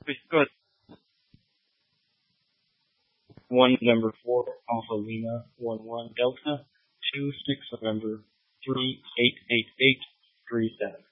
Please go ahead. 1 November 4 Alpha Lima 11 Delta 26 November 388837.